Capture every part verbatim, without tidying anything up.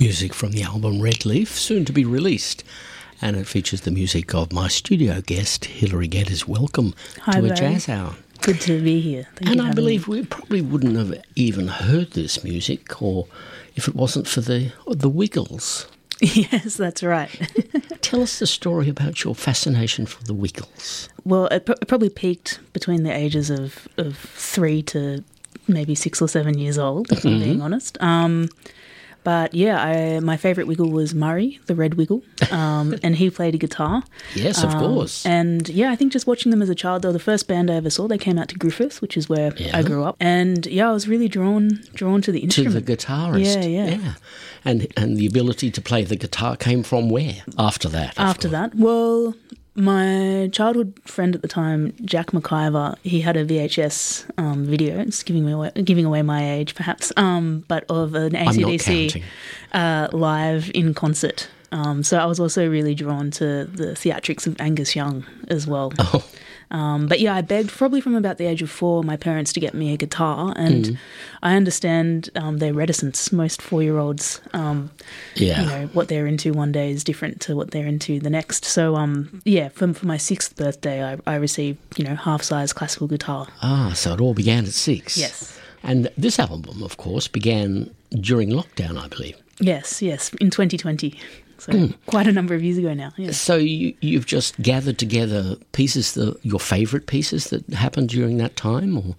Music from the album Red Leaf, soon to be released. And it features the music of my studio guest, Hilary Geddes. Welcome Hi, to Barry. A Jazz Hour. Good to be here. Thank and you I for believe having me. we probably wouldn't have even heard this music or if it wasn't for the the Wiggles. Yes, that's right. Tell us the story about your fascination for the Wiggles. Well, it, pro- it probably peaked between the ages of, of three to maybe six or seven years old, if I'm being honest. Um, but yeah, I, my favourite Wiggle was Murray, the Red Wiggle, um, and he played a guitar. Yes, of Um, course. And yeah, I think just watching them as a child, they were the first band I ever saw. They came out to Griffith, which is where Yeah. I grew up. And yeah, I was really drawn drawn to the To instrument. the guitarist. Yeah, yeah. yeah. And and the ability to play the guitar came from where? After that. of After course. that, well, my childhood friend at the time, Jack McIver, he had a V H S um, video. It's giving me away, giving away my age, perhaps, um, but of an I'm not A C D C counting. uh, live in concert. Um, so I was also really drawn to the theatrics of Angus Young as well. Oh. Um, but yeah, I begged probably from about the age of four my parents to get me a guitar, and Mm. I understand um, their reticence. Most four-year-olds, um, Yeah. you know, what they're into one day is different to what they're into the next. So um, yeah, for, for my sixth birthday, I, I received you know half-size classical guitar. Ah, so it all began at six. Yes. And this album, of course, began during lockdown, I believe. Yes, yes, in twenty twenty. So Mm. quite a number of years ago now. Yes. So you, you've just gathered together pieces, the, your favourite pieces that happened during that time? Or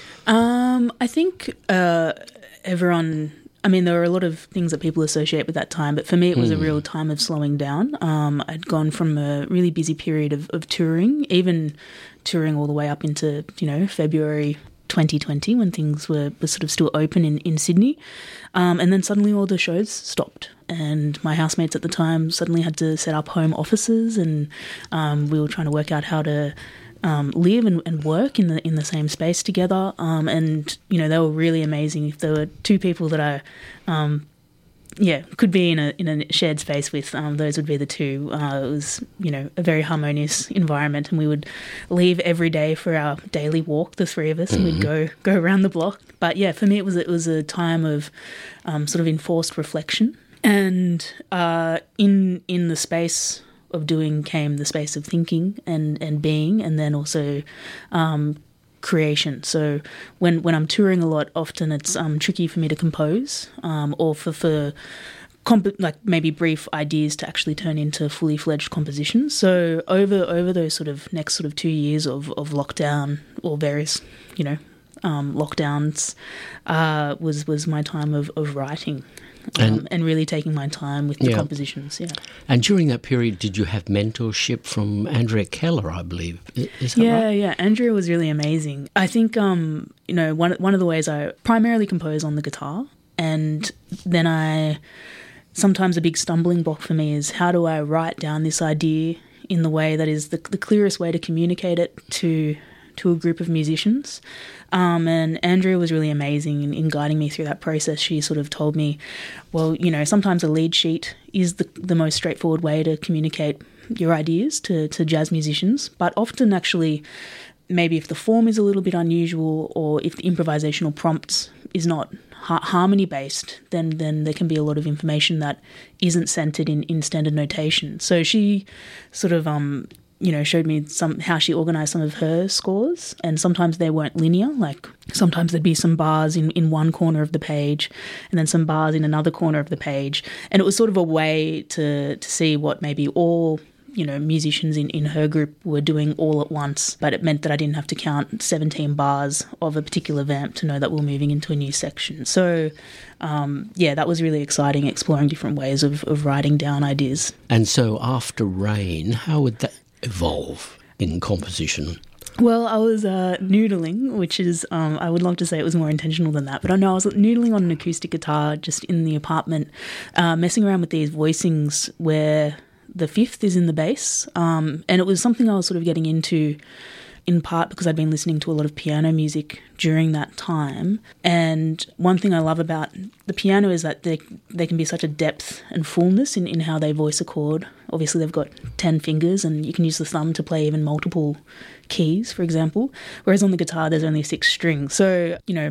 Um, I think uh, everyone. I mean, there were a lot of things that people associate with that time, but for me, it was a real time of slowing down. Um, I'd gone from a really busy period of, of touring, even touring all the way up into you know February twenty twenty when things were, were sort of still open in in Sydney, um, and then suddenly all the shows stopped. And my housemates at the time suddenly had to set up home offices, and um, we were trying to work out how to um, live and, and work in the in the same space together. Um, and you know, they were really amazing. If there were two people that I, um, yeah, could be in a in a shared space with, um, those would be the two. Uh, it was you know a very harmonious environment, and we would leave every day for our daily walk, the three of us, and we'd go go around the block. But yeah, for me, it was it was a time of um, sort of enforced reflection. And uh, in in the space of doing came the space of thinking and, and being, and then also um, creation. So when, when I'm touring a lot, often it's um, tricky for me to compose, um, or for for comp- like maybe brief ideas to actually turn into fully fledged compositions. So over over those sort of next sort of two years of of lockdown or various you know um, lockdowns uh, was was my time of of writing. Um, And- and really taking my time with the Yeah. compositions, yeah. and during that period, did you have mentorship from Andrea Keller, I believe? I- Is that Yeah, right? yeah. Andrea was really amazing. I think, um, you know, one one of the ways I primarily compose on the guitar, and then I sometimes a big stumbling block for me is how do I write down this idea in the way that is the, the clearest way to communicate it to to a group of musicians. Um, and Andrea was really amazing in, in guiding me through that process. She sort of told me, well, you know, sometimes a lead sheet is the, the most straightforward way to communicate your ideas to, to jazz musicians, but often actually maybe if the form is a little bit unusual or if the improvisational prompts is not ha- harmony based, then then there can be a lot of information that isn't centered in, in standard notation. So she sort of um you know, showed me some how she organised some of her scores, and sometimes they weren't linear. Like sometimes there'd be some bars in, in one corner of the page, and then some bars in another corner of the page, and it was sort of a way to to see what maybe all you know musicians in, in her group were doing all at once. But it meant that I didn't have to count seventeen bars of a particular vamp to know that we're moving into a new section. So um, yeah, that was really exciting, exploring different ways of, of writing down ideas. And so after Rain, how would that evolve in composition? Well, I was uh, noodling, which is, um, I would love to say it was more intentional than that, but I know I was noodling on an acoustic guitar just in the apartment, uh, messing around with these voicings where the fifth is in the bass, um, and it was something I was sort of getting into in part because I'd been listening to a lot of piano music during that time. And one thing I love about the piano is that there, there can be such a depth and fullness in, in how they voice a chord. Obviously, they've got ten fingers and you can use the thumb to play even multiple keys, for example. Whereas on the guitar, there's only six strings. So, you know,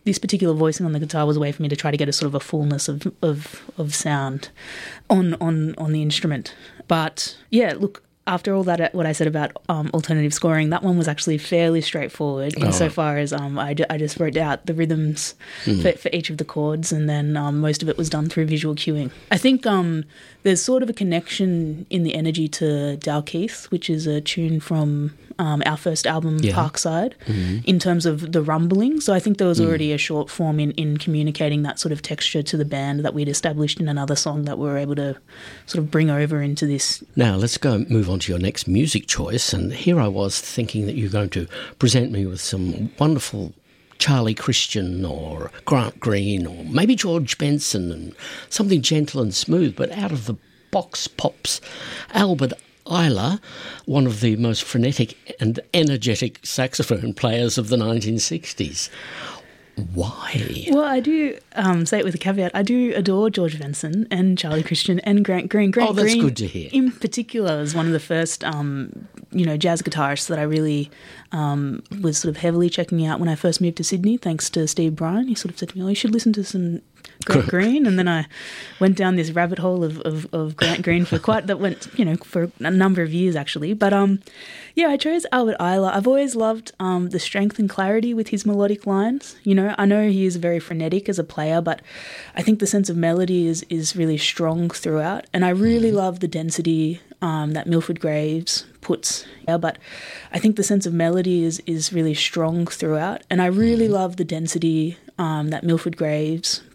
this particular voicing on the guitar was a way for me to try to get a sort of a fullness of of, of sound on on on the instrument. But yeah, look, after all that, what I said about um, alternative scoring, that one was actually fairly straightforward oh. insofar as um, I, I just wrote out the rhythms mm. for, for each of the chords, and then um, most of it was done through visual cueing. I think um, there's sort of a connection in the energy to Dalkeith, which is a tune from um, our first album, yeah. Parkside, mm-hmm. in terms of the rumbling. So I think there was mm. already a short form in, in communicating that sort of texture to the band that we'd established in another song that we were able to sort of bring over into this. Now, let's go move on to your next music choice, and here I was thinking that you're going to present me with some wonderful Charlie Christian or Grant Green or maybe George Benson and something gentle and smooth, but out of the box pops Albert Ayler, one of the most frenetic and energetic saxophone players of the nineteen sixties. Why? Well, I do um, say it with a caveat. I do adore George Benson and Charlie Christian and Grant Green. Grant oh, that's Green, good to hear. In particular, is one of the first, um, you know, jazz guitarists that I really um, was sort of heavily checking out when I first moved to Sydney. Thanks to Steve Bryan, he sort of said to me, "Oh, you should listen to some Grant Green," and then I went down this rabbit hole of, of, of Grant Green for quite that went, you know, for a number of years actually. But um, yeah, I chose Albert Ayler. I've always loved um, the strength and clarity with his melodic lines. You know, I know he is very frenetic as a player, but I think the sense of melody is is really strong throughout, and I really mm. love the density um, that Milford Graves puts. Yeah, but I think the sense of melody is is really strong throughout, and I really mm. love the density um, that Milford Graves